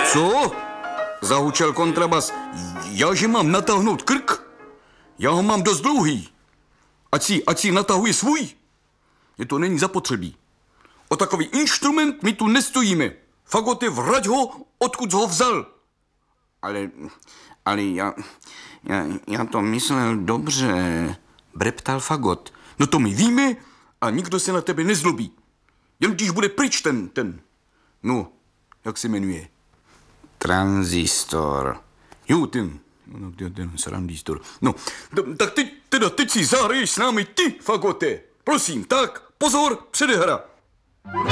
Co? Zahučel kontrabas. Já, že mám natáhnout krk? Já ho mám dost dlouhý. Ať si natahuje svůj. Je to není zapotřebí. O takový instrument my tu nestojíme. Fagoty, vrať ho, odkud ho vzal. Ale já to myslel dobře, breptal Fagot. No to my víme a nikdo se na tebe nezlobí. Jen když bude pryč ten, no, jak se jmenuje? Tranzistor. Jo, ten srandistor. No, tak teď si zahraješ s námi ty, Fagote. Prosím, tak, pozor, předehra.